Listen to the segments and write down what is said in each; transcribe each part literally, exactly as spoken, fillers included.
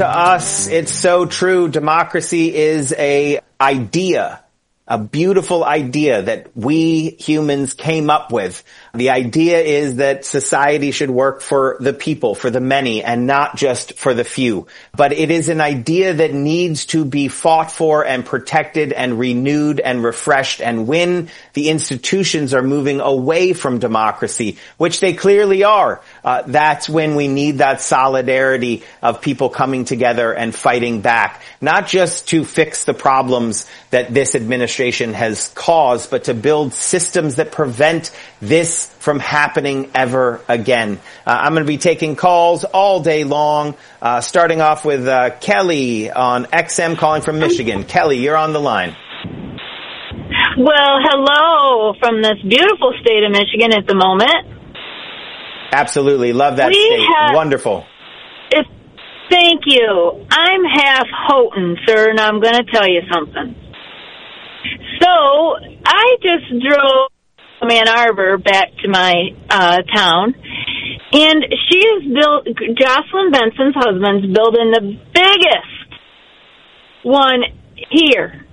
To us, it's so true. Democracy is a idea, a beautiful idea that we humans came up with. The idea is that society should work for the people, for the many, and not just for the few. But it is an idea that needs to be fought for and protected and renewed and refreshed. And when the institutions are moving away from democracy, which they clearly are, uh, that's when we need that solidarity of people coming together and fighting back, not just to fix the problems that this administration has caused, but to build systems that prevent this from happening ever again. Uh, I'm going to be taking calls all day long, uh, starting off with uh, Kelly on X M calling from Michigan. Kelly, you're on the line. Well, hello from this beautiful state of Michigan at the moment. Absolutely. Love that we state. Have, Wonderful. If, thank you. I'm half Houghton, sir, and I'm going to tell you something. So, I just drove from Ann Arbor back to my uh, town, and she is built, Jocelyn Benson's husband's building the biggest one here.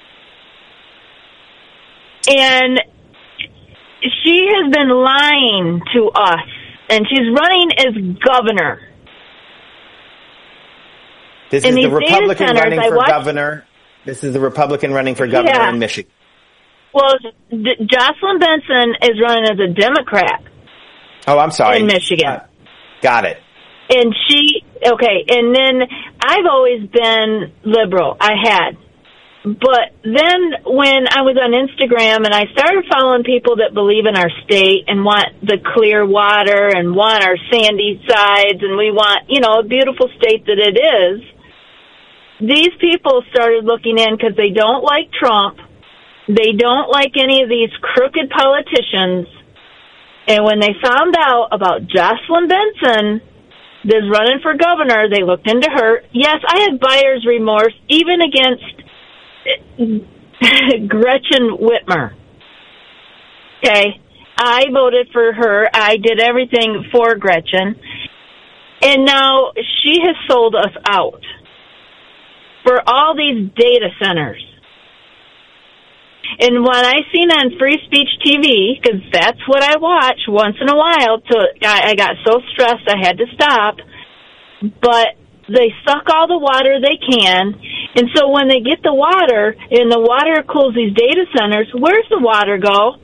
And she has been lying to us, and she's running as governor. This is the Republican running for governor. This is the Republican running for governor yeah. in Michigan. Well, D- Jocelyn Benson is running as a Democrat. Oh, I'm sorry. In Michigan. Uh, got it. And she, okay, and then I've always been liberal. I had. But then when I was on Instagram and I started following people that believe in our state and want the clear water and want our sandy sides and we want, you know, a beautiful state that it is, these people started looking in because they don't like Trump. They don't like any of these crooked politicians. And when they found out about Jocelyn Benson that's running for governor, they looked into her. Yes, I had buyer's remorse even against Gretchen Whitmer. Okay? I voted for her. I did everything for Gretchen. And now she has sold us out for all these data centers. And what I seen on Free Speech T V, because that's what I watch once in a while, so I, I got so stressed I had to stop, but they suck all the water they can, and so when they get the water, and the water cools these data centers, where's the water go?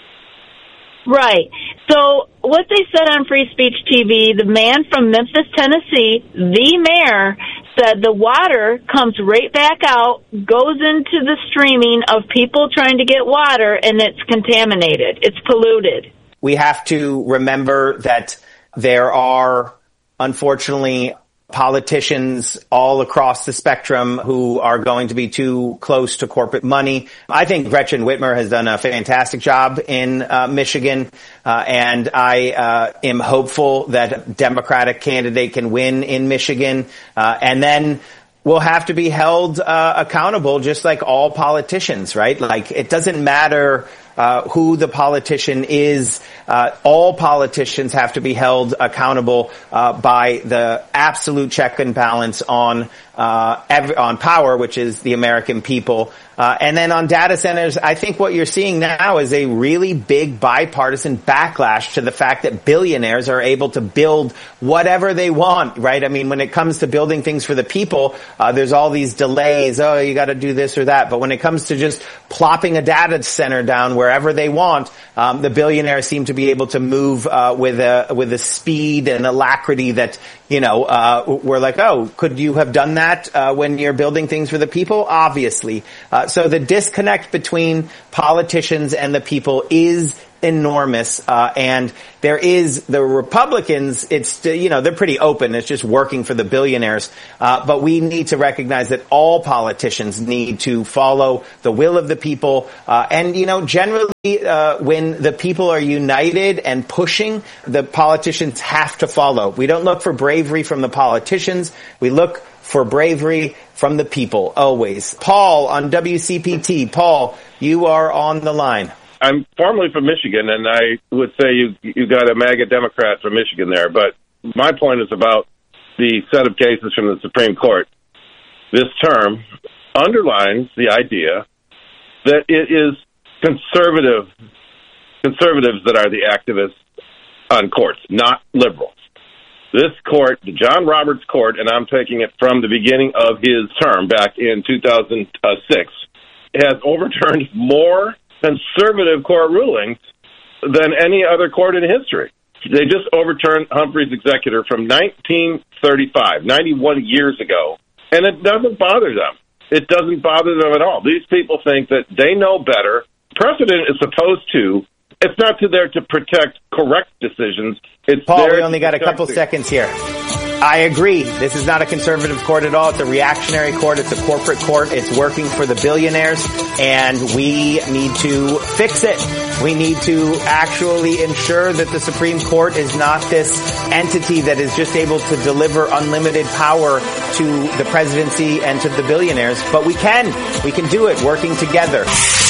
Right. So what they said on Free Speech T V, the man from Memphis, Tennessee, the mayor, said the water comes right back out, goes into the streaming of people trying to get water, and it's contaminated. It's polluted. We have to remember that there are, unfortunately, politicians all across the spectrum who are going to be too close to corporate money. I think Gretchen Whitmer has done a fantastic job in uh, Michigan, uh, and I uh, am hopeful that a Democratic candidate can win in Michigan. Uh, and then we'll have to be held uh, accountable just like all politicians, right? Like, it doesn't matter Uh, who the politician is. Uh, all politicians have to be held accountable uh, by the absolute check and balance on uh, every, on power, which is the American people. Uh, and then on data centers, I think what you're seeing now is a really big bipartisan backlash to the fact that billionaires are able to build whatever they want, right? I mean, when it comes to building things for the people, uh, there's all these delays. Oh, you got to do this or that. But when it comes to just plopping a data center down wherever they want, um, the billionaires seem to be able to move uh, with a with a speed and alacrity that, you know, uh, we're like, oh, could you have done that uh, when you're building things for the people? Obviously. Uh, so the disconnect between politicians and the people is enormous, uh, and there is the Republicans. It's, you know, they're pretty open. It's just working for the billionaires. Uh, but we need to recognize that all politicians need to follow the will of the people. Uh, and, you know, generally, uh, when the people are united and pushing, the politicians have to follow. We don't look for bravery from the politicians. We look for bravery from the people, always. Paul on W C P T. Paul, you are on the line. I'm formerly from Michigan, and I would say you you got a MAGA Democrat from Michigan there. But my point is about the set of cases from the Supreme Court this term underlines the idea that it is conservative conservatives that are the activists on courts, not liberals. This court, the John Roberts Court, and I'm taking it from the beginning of his term back in two thousand six, has overturned more conservative court rulings than any other court in history. They just overturned Humphrey's executor from nineteen thirty-five, ninety-one years ago, and it doesn't bother them. It doesn't bother them at all. These people think that they know better. Precedent is supposed to, it's not to there to protect correct decisions. It's Paul, there we only got a couple the- seconds here. I agree. This is not a conservative court at all. It's a reactionary court. It's a corporate court. It's working for the billionaires, and we need to fix it. We need to actually ensure that the Supreme Court is not this entity that is just able to deliver unlimited power to the presidency and to the billionaires. But we can. We can do it working together.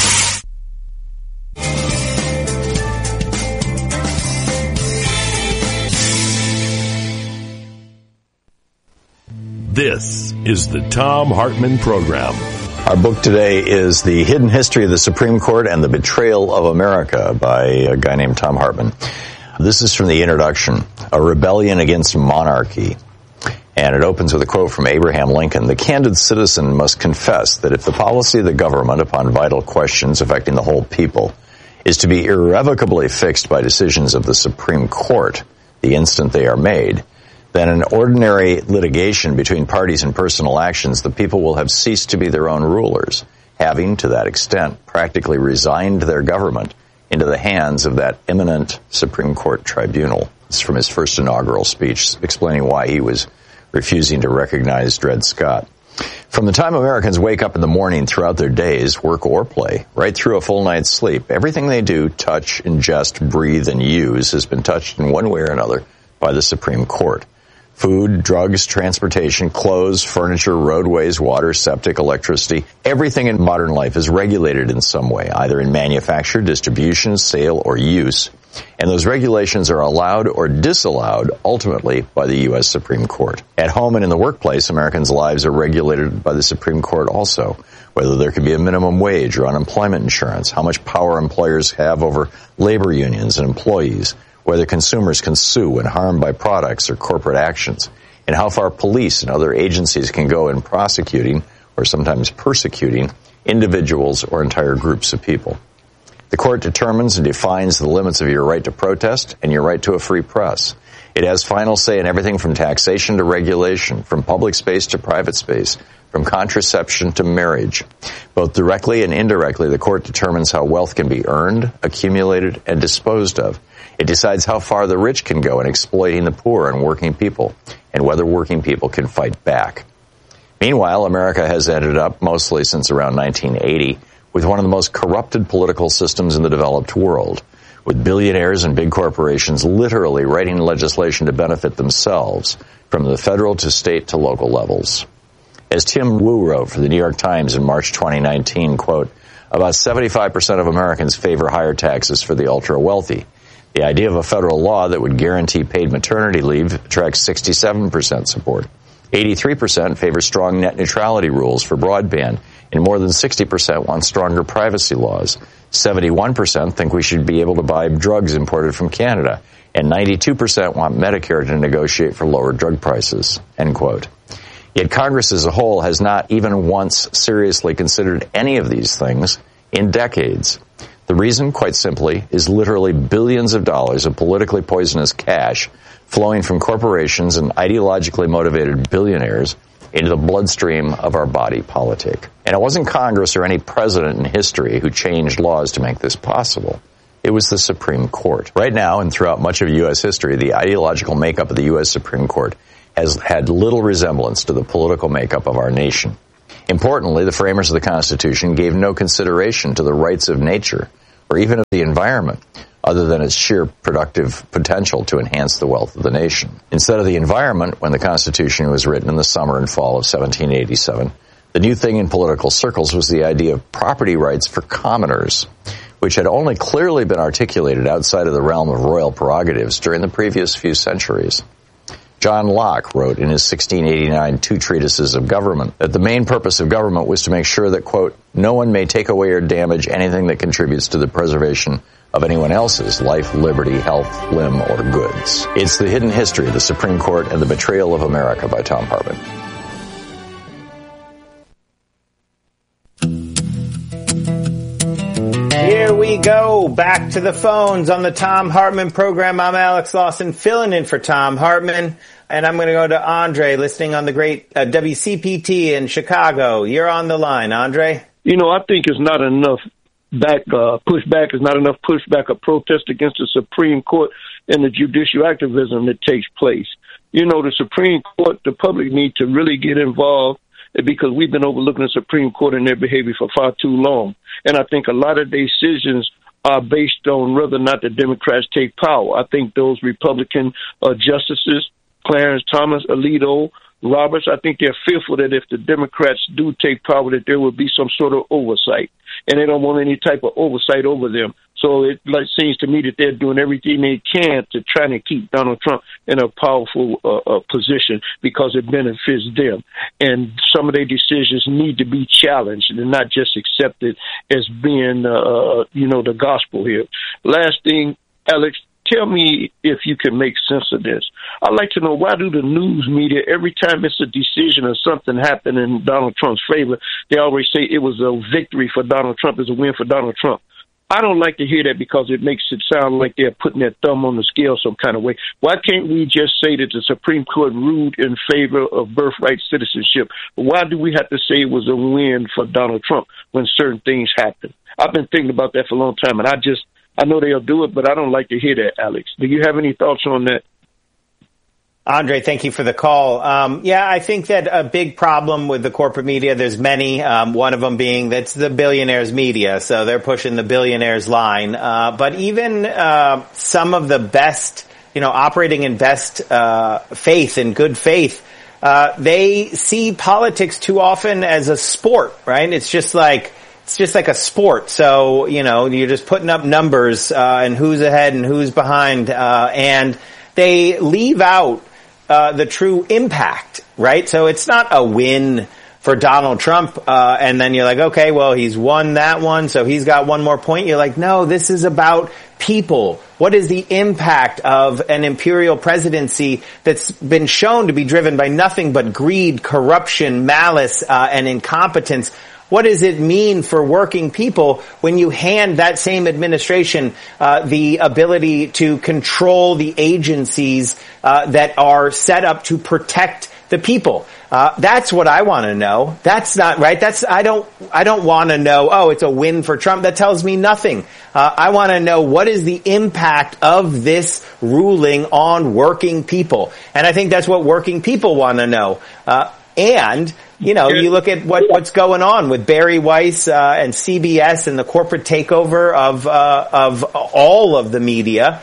This is the Thom Hartmann Program. Our book today is The Hidden History of the Supreme Court and the Betrayal of America by a guy named Thom Hartmann. This is from the introduction, A Rebellion Against Monarchy. And it opens with a quote from Abraham Lincoln. The candid citizen must confess that if the policy of the government upon vital questions affecting the whole people is to be irrevocably fixed by decisions of the Supreme Court the instant they are made, then in ordinary litigation between parties and personal actions, the people will have ceased to be their own rulers, having, to that extent, practically resigned their government into the hands of that eminent Supreme Court tribunal. It's from his first inaugural speech, explaining why he was refusing to recognize Dred Scott. From the time Americans wake up in the morning throughout their days, work or play, right through a full night's sleep, everything they do, touch, ingest, breathe, and use has been touched in one way or another by the Supreme Court. Food, drugs, transportation, clothes, furniture, roadways, water, septic, electricity, everything in modern life is regulated in some way, either in manufacture, distribution, sale, or use. And those regulations are allowed or disallowed ultimately by the U S Supreme Court. At home and in the workplace, Americans' lives are regulated by the Supreme Court also, whether there could be a minimum wage or unemployment insurance, how much power employers have over labor unions and employees, whether consumers can sue when harmed by products or corporate actions, and how far police and other agencies can go in prosecuting or sometimes persecuting individuals or entire groups of people. The court determines and defines the limits of your right to protest and your right to a free press. It has final say in everything from taxation to regulation, from public space to private space, from contraception to marriage. Both directly and indirectly, the court determines how wealth can be earned, accumulated, and disposed of. It decides how far the rich can go in exploiting the poor and working people, and whether working people can fight back. Meanwhile, America has ended up, mostly since around nineteen eighty, with one of the most corrupted political systems in the developed world, with billionaires and big corporations literally writing legislation to benefit themselves, from the federal to state to local levels. As Tim Wu wrote for the New York Times in March twenty nineteen, quote, about seventy-five percent of Americans favor higher taxes for the ultra-wealthy. The idea of a federal law that would guarantee paid maternity leave attracts sixty-seven percent support. eighty-three percent favor strong net neutrality rules for broadband, and more than sixty percent want stronger privacy laws. seventy-one percent think we should be able to buy drugs imported from Canada, and ninety-two percent want Medicare to negotiate for lower drug prices, end quote. Yet Congress as a whole has not even once seriously considered any of these things in decades. The reason, quite simply, is literally billions of dollars of politically poisonous cash flowing from corporations and ideologically motivated billionaires into the bloodstream of our body politic. And it wasn't Congress or any president in history who changed laws to make this possible. It was the Supreme Court. Right now, and throughout much of U S history, the ideological makeup of the U S Supreme Court has had little resemblance to the political makeup of our nation. Importantly, the framers of the Constitution gave no consideration to the rights of nature or even of the environment, other than its sheer productive potential to enhance the wealth of the nation. Instead of the environment, when the Constitution was written in the summer and fall of seventeen eighty-seven, the new thing in political circles was the idea of property rights for commoners, which had only clearly been articulated outside of the realm of royal prerogatives during the previous few centuries. John Locke wrote in his sixteen eighty-nine Two Treatises of Government that the main purpose of government was to make sure that, quote, no one may take away or damage anything that contributes to the preservation of anyone else's life, liberty, health, limb, or goods. It's The Hidden History of the Supreme Court and the Betrayal of America by Thom Hartmann. Here we go, back to the phones on the Thom Hartmann program. I'm Alex Lawson, filling in for Thom Hartmann, and I'm going to go to Andre, listening on the great uh, W C P T in Chicago. You're on the line, Andre. You know, I think it's not enough back uh, pushback, is not enough pushback or protest against the Supreme Court and the judicial activism that takes place. You know, the Supreme Court, the public need to really get involved, because we've been overlooking the Supreme Court and their behavior for far too long. And I think a lot of decisions are based on whether or not the Democrats take power. I think those Republican uh, justices, Clarence Thomas, Alito, Roberts, I think they're fearful that if the Democrats do take power, that there will be some sort of oversight. And they don't want any type of oversight over them. So it like, seems to me that they're doing everything they can to try to keep Donald Trump in a powerful uh, uh, position because it benefits them. And some of their decisions need to be challenged and not just accepted as being, uh, you know, the gospel here. Last thing, Alex, tell me if you can make sense of this. I'd like to know, why do the news media, every time it's a decision or something happened in Donald Trump's favor, they always say it was a victory for Donald Trump, it's a win for Donald Trump. I don't like to hear that because it makes it sound like they're putting their thumb on the scale some kind of way. Why can't we just say that the Supreme Court ruled in favor of birthright citizenship? Why do we have to say it was a win for Donald Trump when certain things happen? I've been thinking about that for a long time, and I just, I know they'll do it, but I don't like to hear that, Alex. Do you have any thoughts on that? Andre, thank you for the call. Um, yeah, I think that a big problem with the corporate media, there's many, um, one of them being that's the billionaires media, so they're pushing the billionaires line. Uh, but even uh, some of the best, you know, operating in best uh, faith and good faith, uh, they see politics too often as a sport, right? It's just like, it's just like a sport. So, you know, you're just putting up numbers uh, and who's ahead and who's behind, uh, and they leave out Uh, the true impact, right? So it's not a win for Donald Trump, uh, and then you're like, okay, well, he's won that one, so he's got one more point. You're like, no, this is about people. What is the impact of an imperial presidency that's been shown to be driven by nothing but greed, corruption, malice, uh, and incompetence? What does it mean for working people when you hand that same administration uh, the ability to control the agencies uh, that are set up to protect the people? Uh, that's what I want to know. That's not right. That's I don't I don't want to know, oh, it's a win for Trump. That tells me nothing. Uh, I want to know, what is the impact of this ruling on working people? And I think that's what working people want to know. Uh, and You know, you look at what, what's going on with Barry Weiss uh, and C B S and the corporate takeover of uh, of all of the media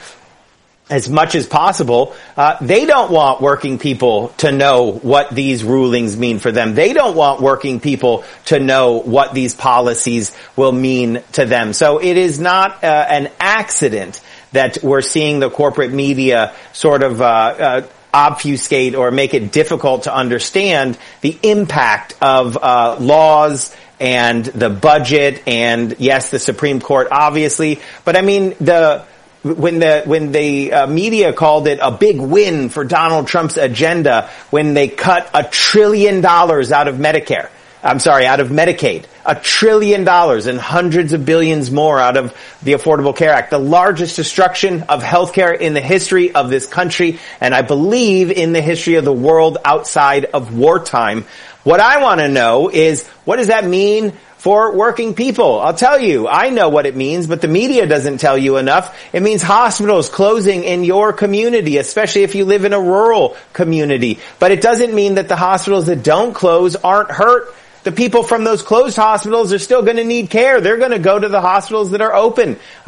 as much as possible. Uh, they don't want working people to know what these rulings mean for them. They don't want working people to know what these policies will mean to them. So it is not uh, an accident that we're seeing the corporate media sort of uh, uh obfuscate or make it difficult to understand the impact of uh laws and the budget and, yes, the Supreme Court, obviously. But I mean, the when the when the uh, media called it a big win for Donald Trump's agenda when they cut a trillion dollars out of Medicare. I'm sorry, out of Medicaid. A trillion dollars and hundreds of billions more out of the Affordable Care Act. The largest destruction of healthcare in the history of this country, and I believe in the history of the world outside of wartime. What I want to know is, what does that mean for working people? I'll tell you, I know what it means, but the media doesn't tell you enough. It means hospitals closing in your community, especially if you live in a rural community. But it doesn't mean that the hospitals that don't close aren't hurt. The people from those closed hospitals are still going to need care. They're going to go to the hospitals that are open. Uh, and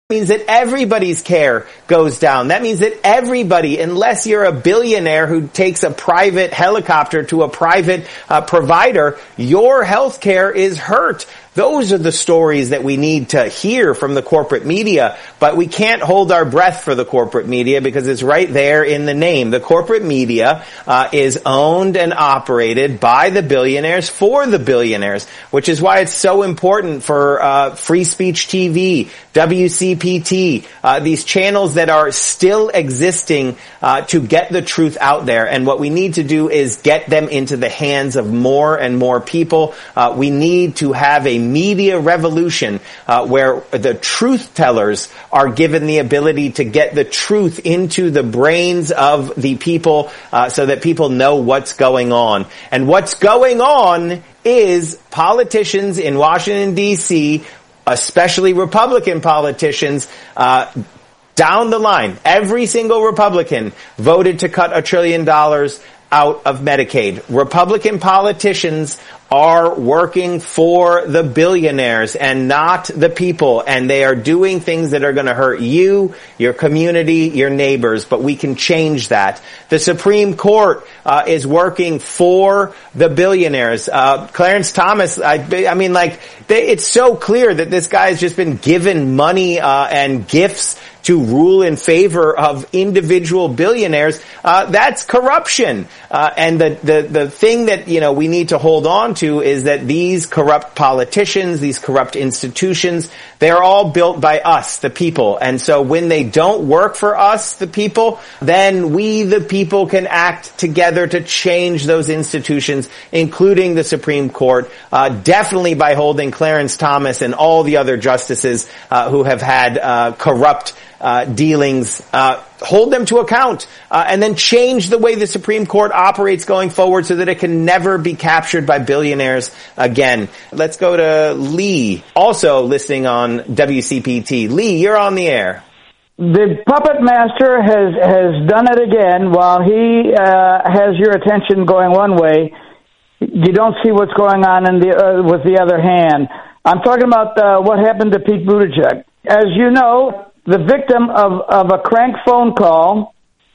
means that everybody's care goes down. That means that everybody, unless you're a billionaire who takes a private helicopter to a private uh, provider, your health care is hurt. Those are the stories that we need to hear from the corporate media, but we can't hold our breath for the corporate media because it's right there in the name. The corporate media uh, is owned and operated by the billionaires for the billionaires, which is why it's so important for uh, Free Speech T V, W C P T, uh, these channels that are still existing uh, to get the truth out there. And what we need to do is get them into the hands of more and more people. Uh, we need to have a media revolution uh, where the truth tellers are given the ability to get the truth into the brains of the people uh, so that people know what's going on. And what's going on is politicians in Washington, D C, especially Republican politicians, uh, down the line, every single Republican voted to cut a trillion dollars out of Medicaid. Republican politicians are working for the billionaires and not the people, and they are doing things that are going to hurt you, your community, your neighbors, but we can change that. The Supreme Court uh, is working for the billionaires. Uh, Clarence Thomas, I, I mean, like, they, it's so clear that this guy has just been given money uh, and gifts to rule in favor of individual billionaires. Uh, that's corruption. Uh, and the, the, the thing that, you know, we need to hold on to is that these corrupt politicians, these corrupt institutions, they're all built by us, the people. And so when they don't work for us, the people, then we, the people, can act together to change those institutions, including the Supreme Court, uh, definitely by holding Clarence Thomas and all the other justices uh, who have had uh, corrupt Uh, dealings, uh, hold them to account, uh, and then change the way the Supreme Court operates going forward so that it can never be captured by billionaires again. Let's go to Lee, also listening on W C P T. Lee, you're on the air. The puppet master has, has done it again. While he uh, has your attention going one way, you don't see what's going on in the uh, with the other hand. I'm talking about uh, what happened to Pete Buttigieg. As you know, the victim of, of a crank phone call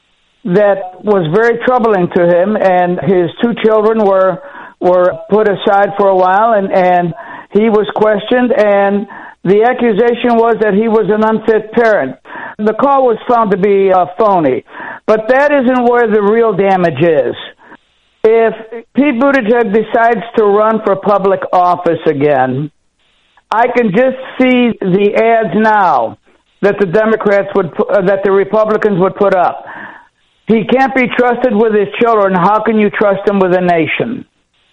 that was very troubling to him, and his two children were were put aside for a while, and, and he was questioned, and the accusation was that he was an unfit parent. The call was found to be uh, phony, but that isn't where the real damage is. If Pete Buttigieg decides to run for public office again, I can just see the ads now that the Democrats would, uh, that the Republicans would put up. He can't be trusted with his children. How can you trust him with a nation?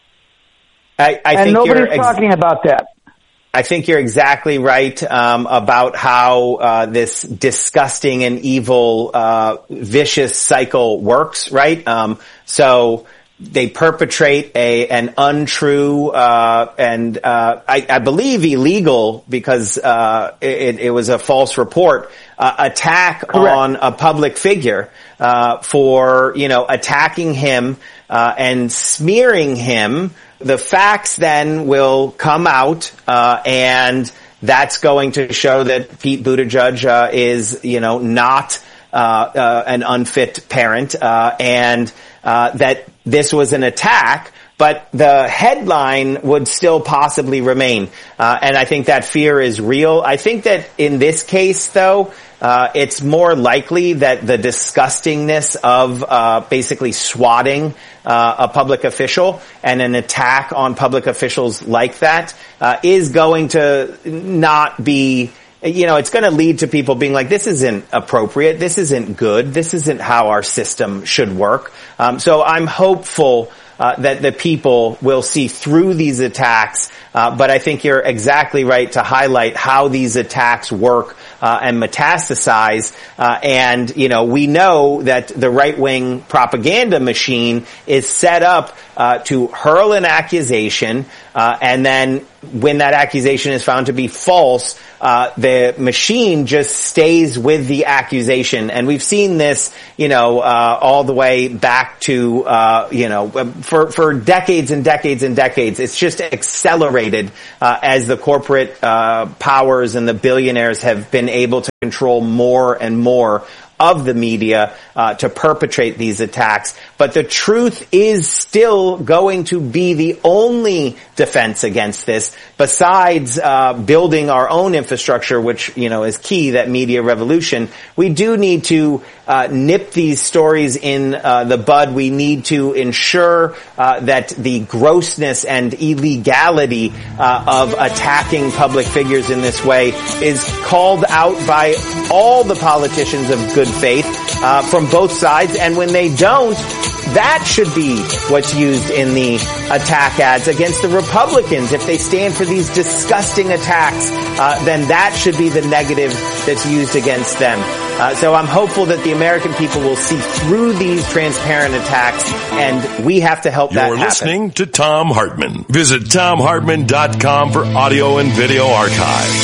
I, I and think nobody's ex- talking about that. I think you're exactly right um, about how uh, this disgusting and evil, uh, vicious cycle works. Right? Um, so. They perpetrate a an untrue uh and uh I, I believe illegal, because uh it, it was a false report, uh, attack Correct. on a public figure uh for, you know, attacking him uh and smearing him. The facts then will come out uh and that's going to show that Pete Buttigieg uh, is, you know, not uh, uh an unfit parent uh and uh that this was an attack, but the headline would still possibly remain. Uh, and I think that fear is real. I think that in this case, though, uh, it's more likely that the disgustingness of uh, basically swatting uh, a public official and an attack on public officials like that uh, is going to not be, you know, it's going to lead to people being like, this isn't appropriate, this isn't good, this isn't how our system should work. Um, so I'm hopeful uh, that the people will see through these attacks, uh, but I think you're exactly right to highlight how these attacks work uh, and metastasize. Uh, and, you know, we know that the right-wing propaganda machine is set up uh, to hurl an accusation, uh, and then when that accusation is found to be false, uh, the machine just stays with the accusation. And we've seen this, you know, uh, all the way back to, uh, you know, for, for decades and decades and decades. It's just accelerated. proliferated uh, as the corporate uh, powers and the billionaires have been able to control more and more of the media uh, to perpetrate these attacks. But the truth is still going to be the only defense against this, besides uh, building our own infrastructure, which, you know, is key, that media revolution. We do need to uh, nip these stories in uh, the bud. We need to ensure uh, that the grossness and illegality uh, of attacking public figures in this way is called out by all the politicians of good faith uh, from both sides. And when they don't, that should be what's used in the attack ads against the Republicans. If they stand for these disgusting attacks, uh, then that should be the negative that's used against them. Uh, so I'm hopeful that the American people will see through these transparent attacks, and we have to help that happen. You're listening to Thom Hartmann. Visit Thom Hartmann dot com for audio and video archives.